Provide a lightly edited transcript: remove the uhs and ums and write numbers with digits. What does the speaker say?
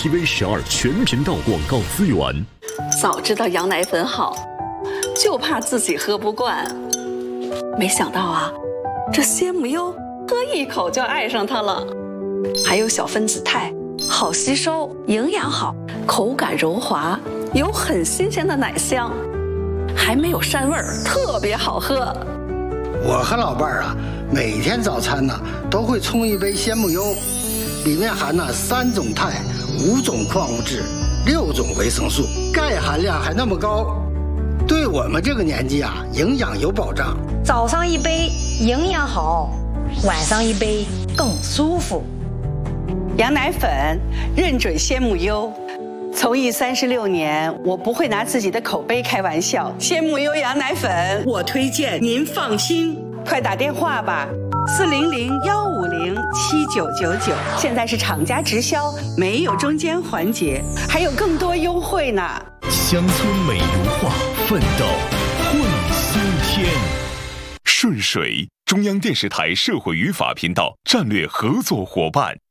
CCTV12全频道广告资源。 早知道羊奶粉好，就怕自己喝不惯。没想到啊，这鲜母优喝一口就爱上它了。还有小分子肽，好吸收，营养好，口感柔滑，有很新鲜的奶香，还没有膻味儿，特别好喝。 我和老伴儿啊，每天早餐呢都会冲一杯鲜母优，里面含了3种肽、5种矿物质、6种维生素，钙含量还那么高，对我们这个年纪啊，营养有保障。 早上一杯营养好，晚上一杯更舒服。 羊奶粉认准鲜母优，从艺36年，我不会拿自己的口碑开玩笑。鲜母优羊奶粉，我推荐，您放心。快打电话吧，400-150-7999，现在是厂家直销，没有中间环节，还有更多优惠呢。 乡村美如画，奋斗混苏天。顺水，中央电视台社会语法频道战略合作伙伴。